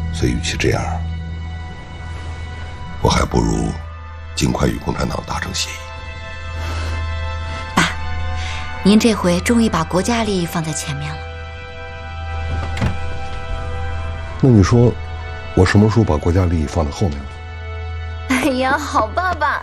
所以与其这样，我还不如尽快与共产党达成协议。 爸，您这回终于把国家利益放在前面了。 那你说，我什么时候把国家利益放在后面了？ 哎呀，好爸爸！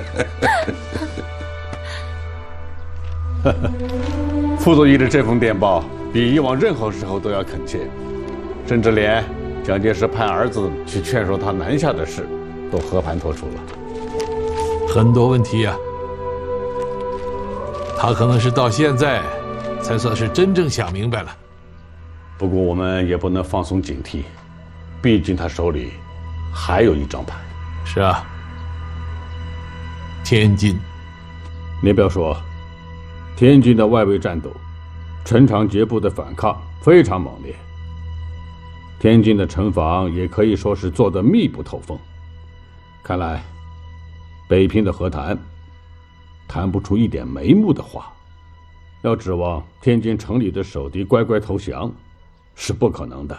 副座议的这封电报比以往任何时候都要恳切，甚至连蒋介石派儿子去劝说他南下的事都和盘托出了。 很多问题呀，他可能是到现在才算是真正想明白了。 不过我们也不能放松警惕，毕竟他手里还有一张牌。 是啊，天津。 您不要说，天津的外围战斗，陈长捷部的反抗非常猛烈，天津的城防也可以说是做得密不透风。看来，北平的和谈谈不出一点眉目的话，要指望天津城里的守敌乖乖投降，是不可能的。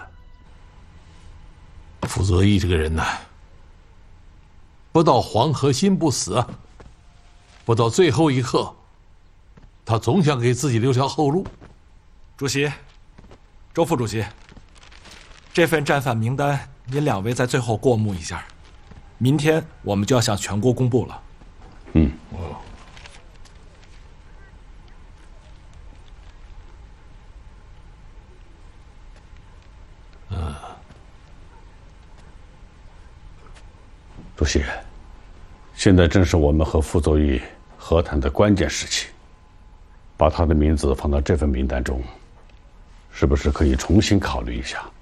傅作义这个人呐，不到黄河心不死啊，不到最后一刻，他总想给自己留条后路。 主席，周副主席，这份战犯名单您两位在最后过目一下，明天我们就要向全国公布了。 主席，现在正是我们和傅作义和谈的关键时期，把他的名字放到这份名单中，是不是可以重新考虑一下？